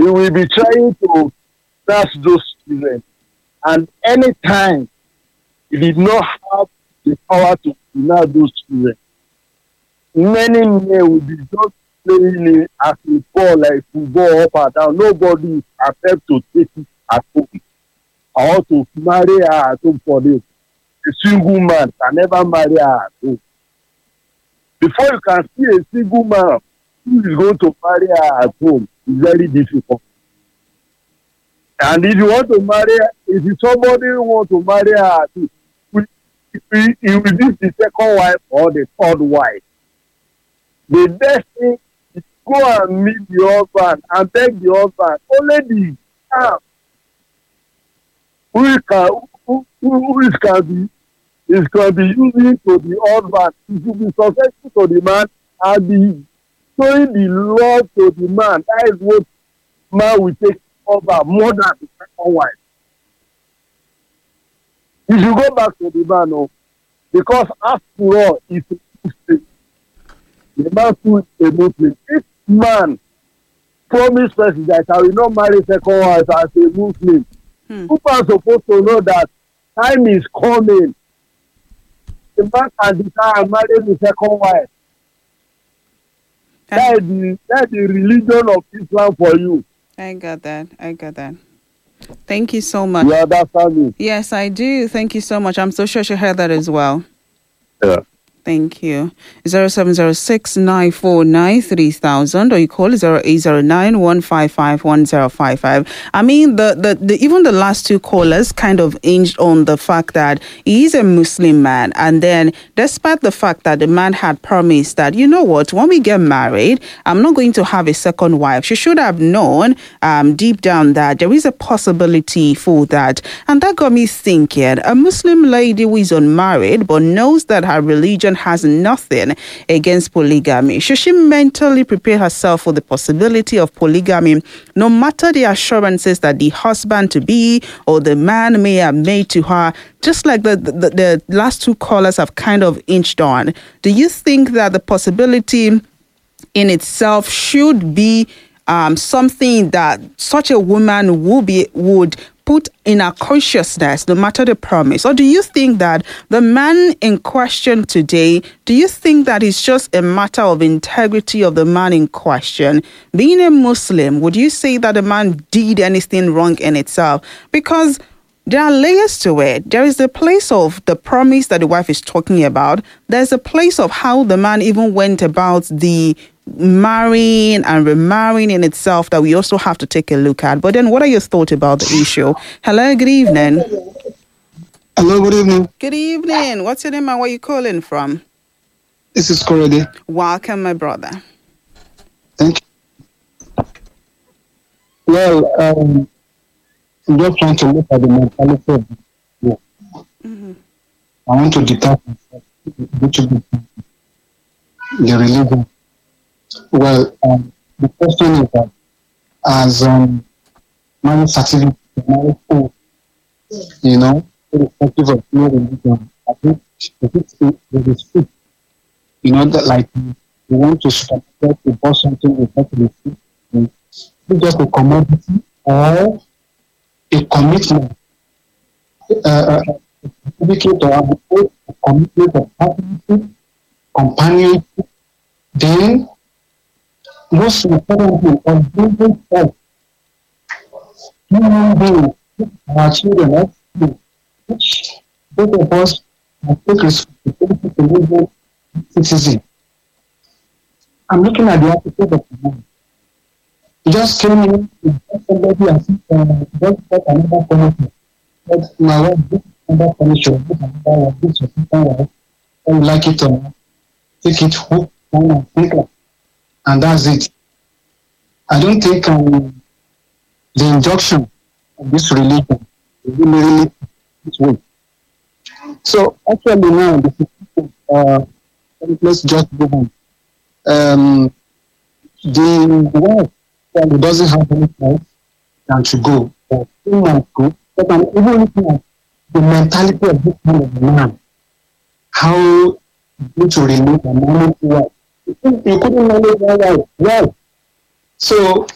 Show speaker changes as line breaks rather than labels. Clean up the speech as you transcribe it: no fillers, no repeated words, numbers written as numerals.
will be trying to snatch those children. And anytime he did not have the power to snatch those children, many men will be just playing it as a ball, like football up and down. Nobody is accept to take it at home or to marry her at home for this. A single man can never marry her at home. Before you can see a single man who is going to marry her at home, it's very difficult. And if you want to marry, if somebody wants to marry her, he will be the second wife or the third wife. The best thing is go and meet the husband and beg the husband. Only the staff who is can be using to the husband. It should be successful to the man and be showing the love to the man. That is what man will take over more than the second wife. You should go back to the man, no, because after all, it's a Muslim. The man who is a Muslim. If man promise person that I will not marry second wife as a Muslim, people are supposed to know that time is coming. The man can decide and marry the second wife. That is the religion of Islam for you.
I got that. Thank you so much.
You understand me?
Yes, I do. Thank you so much. I'm so sure she heard that as well.
Yeah.
Thank you. 0706-949-3000 or you call 0809-155-1055. I mean, the even the last two callers kind of hinged on the fact that he is a Muslim man. And then despite the fact that the man had promised that, you know what, when we get married, I'm not going to have a second wife. She should have known deep down that there is a possibility for that. And that got me thinking, a Muslim lady who is unmarried but knows that her religion has nothing against polygamy. Should she mentally prepare herself for the possibility of polygamy, no matter the assurances that the husband-to-be or the man may have made to her, just like the last two callers have kind of inched on? Do you think that the possibility in itself should be something that such a woman would put in her consciousness, no matter the promise? Or do you think that the man in question today, do you think that it's just a matter of integrity of the man in question? Being a Muslim, would you say that the man did anything wrong in itself? Because there are layers to it. There is the place of the promise that the wife is talking about. There's a place of how the man even went about the marrying and remarrying in itself that we also have to take a look at. But then what are your thoughts about the issue? Hello, good evening.
Hello, good evening.
Good evening. What's your name and where are you calling from?
This is Korede.
Welcome, my brother.
Thank you. Well, I'm just trying to look at the mentality of the people. I want to detach myself from the religion. Well, the question is that as marriage certificate, marriage oath, irrespective of no religion, I think it is fit. That like we want to start to buy something with that receipt, it's just a commodity or a commitment, a certificate or a commitment of partnership, companionship, then most importantly, of building self, human beings, our children, which both of us must take responsibility to live as citizens. I'm looking at the attitude of the man. He just came in to somebody and said, just got another punishment. But my wife, this another punishment, this another one, this or something else, I would like it or not. Take it, hook, and sinker. And that's it. I don't think the injunction of this religion is really this way. So actually now, the situation, let's just move on. The wife probably doesn't have any choice than to go. Or still might go. But I'm even looking at the mentality of this kind of man. How good to relate a man to wife. You couldn't manage that well. So